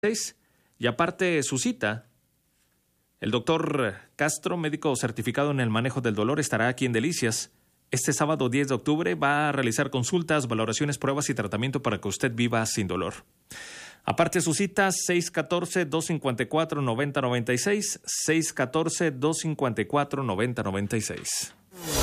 Y aparte su cita, el doctor Castro, médico certificado en el manejo del dolor, estará aquí en Delicias. Este sábado 10 de octubre va a realizar consultas, valoraciones, pruebas y tratamiento para que usted viva sin dolor. Aparte su cita, 614-254-9096, 614-254-9096.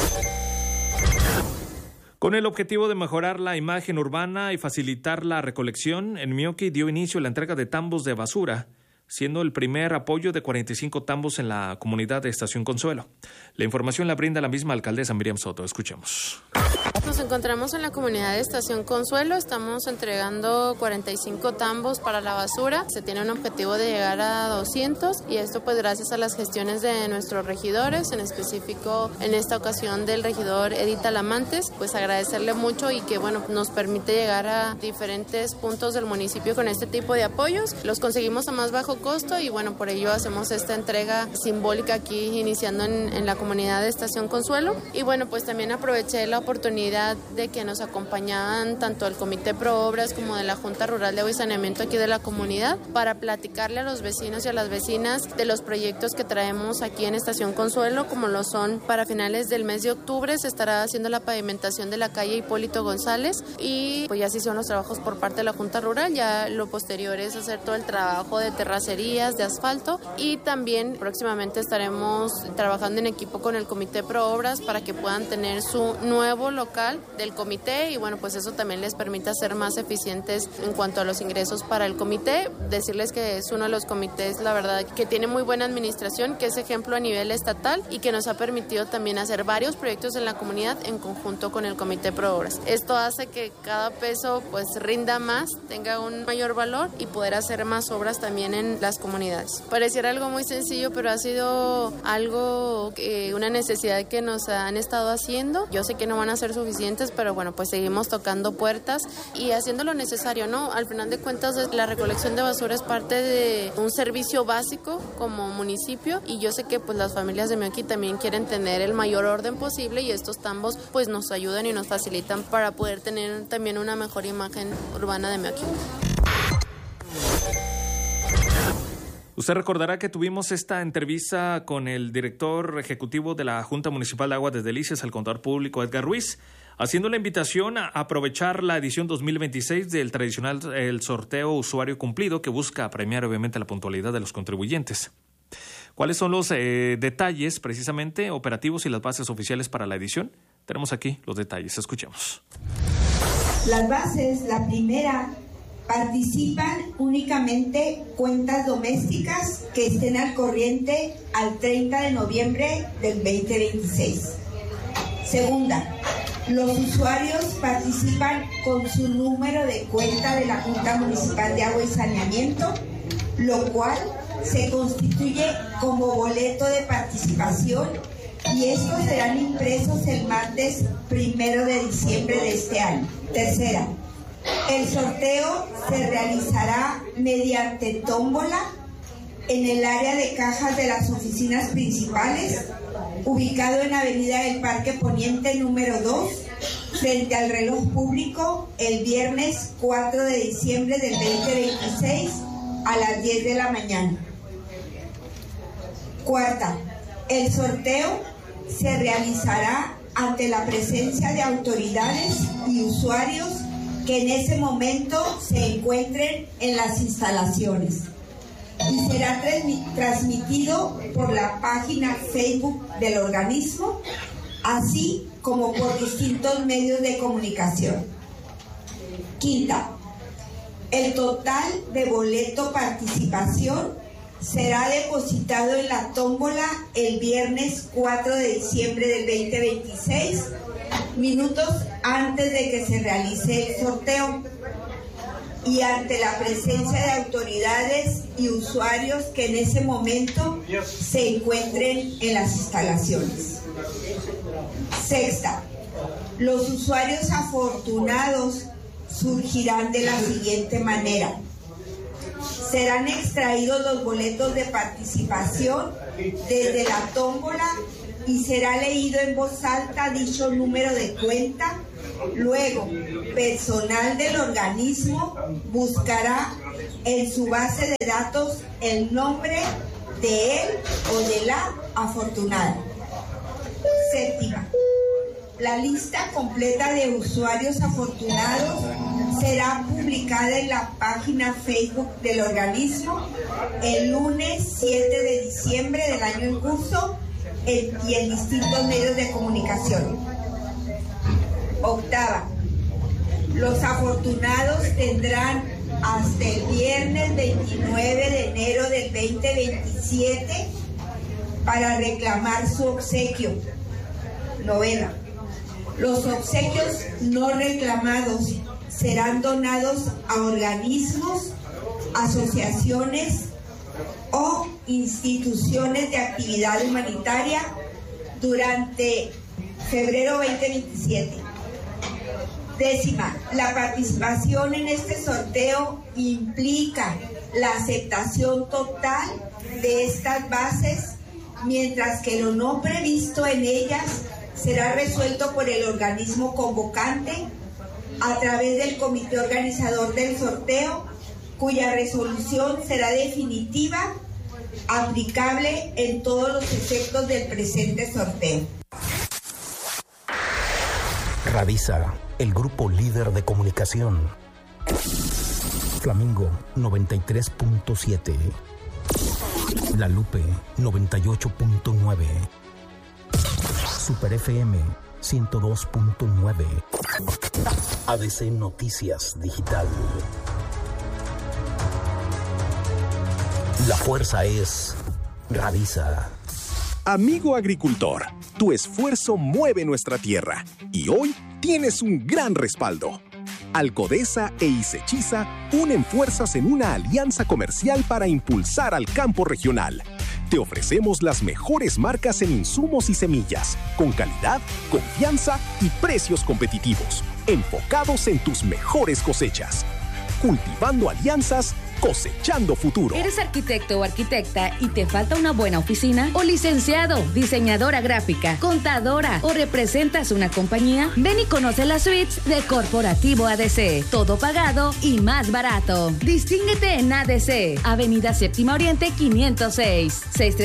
Con el objetivo de mejorar la imagen urbana y facilitar la recolección, en Meoqui dio inicio a la entrega de tambos de basura, siendo el primer apoyo de 45 tambos en la comunidad de Estación Consuelo. La información la brinda la misma alcaldesa Miriam Soto. Escuchemos. Nos encontramos en la comunidad de Estación Consuelo, estamos entregando 45 tambos para la basura. Se tiene un objetivo de llegar a 200 y esto pues gracias a las gestiones de nuestros regidores, en específico en esta ocasión del regidor Edith Talamantes, pues agradecerle mucho y que bueno, nos permite llegar a diferentes puntos del municipio con este tipo de apoyos. Los conseguimos a más bajo costo y bueno, por ello hacemos esta entrega simbólica aquí iniciando en la comunidad de Estación Consuelo. Y bueno, pues también aproveché la oportunidad de que nos acompañaban tanto el Comité Pro Obras como de la Junta Rural de Agua y Saneamiento aquí de la comunidad para platicarle a los vecinos y a las vecinas de los proyectos que traemos aquí en Estación Consuelo, como lo son para finales del mes de octubre se estará haciendo la pavimentación de la calle Hipólito González y pues ya se hicieron los trabajos por parte de la Junta Rural, ya lo posterior es hacer todo el trabajo de terracerías, de asfalto y también próximamente estaremos trabajando en equipo con el Comité Pro Obras para que puedan tener su nuevo local del comité y bueno, pues eso también les permite ser más eficientes en cuanto a los ingresos para el comité. Decirles que es uno de los comités, la verdad, que tiene muy buena administración, que es ejemplo a nivel estatal y que nos ha permitido también hacer varios proyectos en la comunidad en conjunto con el Comité Pro Obras. Esto hace que cada peso pues rinda más, tenga un mayor valor y poder hacer más obras también en las comunidades. Pareciera algo muy sencillo, pero ha sido algo, una necesidad que nos han estado haciendo. Yo sé que no van a ser suficientes, pero bueno, pues seguimos tocando puertas y haciendo lo necesario, ¿no? Al final de cuentas, la recolección de basura es parte de un servicio básico como municipio y yo sé que pues las familias de Meoqui también quieren tener el mayor orden posible y estos tambos pues nos ayudan y nos facilitan para poder tener también una mejor imagen urbana de Meoqui. Usted recordará que tuvimos esta entrevista con el director ejecutivo de la Junta Municipal de Agua de Delicias, el contador público Edgar Ruiz, haciendo la invitación a aprovechar la edición 2026 del tradicional el sorteo usuario cumplido que busca premiar obviamente la puntualidad de los contribuyentes. ¿Cuáles son los detalles precisamente operativos y las bases oficiales para la edición? Tenemos aquí los detalles, escuchemos. Las bases, la primera, participan únicamente cuentas domésticas que estén al corriente al 30 de noviembre del 2026. Segunda, los usuarios participan con su número de cuenta de la Junta Municipal de Agua y Saneamiento, lo cual se constituye como boleto de participación y estos serán impresos el martes 1 de diciembre de este año. Tercera, el sorteo se realizará mediante tómbola en el área de cajas de las oficinas principales, ubicado en Avenida del Parque Poniente número 2, frente al reloj público, el viernes 4 de diciembre del 2026 a las 10 de la mañana. Cuarta, el sorteo se realizará ante la presencia de autoridades y usuarios que en ese momento se encuentren en las instalaciones y será transmitido por la página Facebook del organismo, así como por distintos medios de comunicación. Quinta, el total de boleto participación será depositado en la tómbola el viernes 4 de diciembre del 2026, minutos antes de que se realice el sorteo y ante la presencia de autoridades y usuarios que en ese momento se encuentren en las instalaciones. Sexta, los usuarios afortunados surgirán de la siguiente manera. Serán extraídos los boletos de participación desde la tómbola y será leído en voz alta dicho número de cuenta. Luego, personal del organismo buscará en su base de datos el nombre de él o de la afortunada. Séptima, la lista completa de usuarios afortunados será publicada en la página Facebook del organismo el lunes 7 de diciembre del año en curso y en distintos medios de comunicación. Octava, los afortunados tendrán hasta el viernes 29 de enero del 2027 para reclamar su obsequio. Novena, los obsequios no reclamados serán donados a organismos, asociaciones o instituciones de actividad humanitaria durante febrero 2027. Décima, la participación en este sorteo implica la aceptación total de estas bases, mientras que lo no previsto en ellas será resuelto por el organismo convocante a través del comité organizador del sorteo, cuya resolución será definitiva, aplicable en todos los efectos del presente sorteo. Radisa, el grupo líder de comunicación. Flamingo 93.7. La Lupe 98.9. Super FM 102.9. ADC Noticias Digital. La fuerza es Radisa. Amigo agricultor, tu esfuerzo mueve nuestra tierra y hoy tienes un gran respaldo. Alcodesa e Isechiza unen fuerzas en una alianza comercial para impulsar al campo regional. Te ofrecemos las mejores marcas en insumos y semillas, con calidad, confianza y precios competitivos, enfocados en tus mejores cosechas. Cultivando alianzas, cosechando futuro. ¿Eres arquitecto o arquitecta y te falta una buena oficina? ¿O licenciado, diseñadora gráfica, contadora o representas una compañía? Ven y conoce las suites de Corporativo ADC. Todo pagado y más barato. Distínguete en ADC, Avenida Séptima Oriente 506,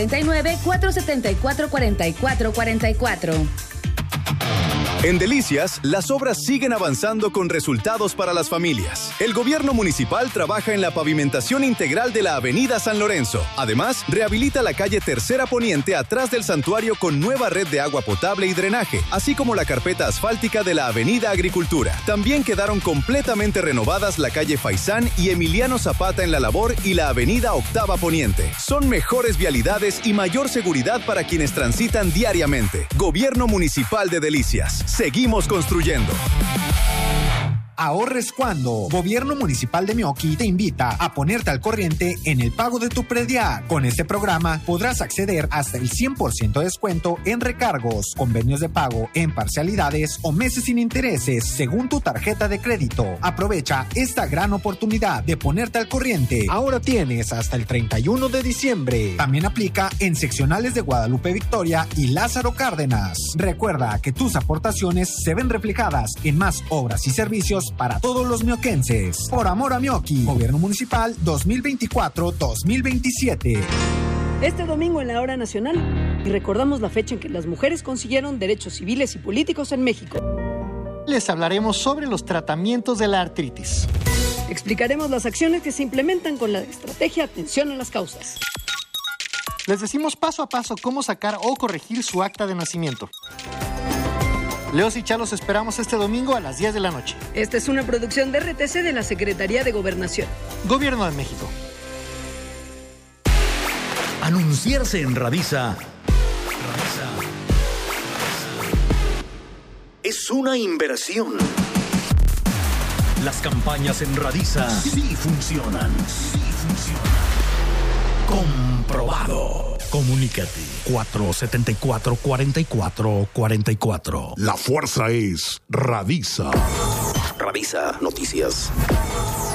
639-474-4444. En Delicias, las obras siguen avanzando con resultados para las familias. El gobierno municipal trabaja en la pavimentación integral de la avenida San Lorenzo. Además, rehabilita la calle Tercera Poniente atrás del santuario con nueva red de agua potable y drenaje, así como la carpeta asfáltica de la avenida Agricultura. También quedaron completamente renovadas la calle Faisán y Emiliano Zapata en La Labor y la avenida Octava Poniente. Son mejores vialidades y mayor seguridad para quienes transitan diariamente. Gobierno Municipal de Delicias. Seguimos construyendo. Ahorres cuando. Gobierno Municipal de Meoqui te invita a ponerte al corriente en el pago de tu predial. Con este programa podrás acceder hasta el 100% de descuento en recargos, convenios de pago en parcialidades o meses sin intereses según tu tarjeta de crédito. Aprovecha esta gran oportunidad de ponerte al corriente. Ahora tienes hasta el 31 de diciembre. También aplica en seccionales de Guadalupe Victoria y Lázaro Cárdenas. Recuerda que tus aportaciones se ven reflejadas en más obras y servicios para todos los mioquenses. Por amor a Meoqui. Gobierno Municipal 2024-2027. Este domingo en la Hora Nacional y recordamos la fecha en que las mujeres consiguieron derechos civiles y políticos en México. Les hablaremos sobre los tratamientos de la artritis. Explicaremos las acciones que se implementan con la estrategia Atención a las Causas. Les decimos paso a paso cómo sacar o corregir su acta de nacimiento. Leos y Chalos esperamos este domingo a las 10 de la noche. Esta es una producción de RTC de la Secretaría de Gobernación. Gobierno de México. Anunciarse en Radisa es una inversión. Las campañas en Radisa sí funcionan. Comprobado. Comunícate 474-4444. La fuerza es Radisa. Radisa Noticias.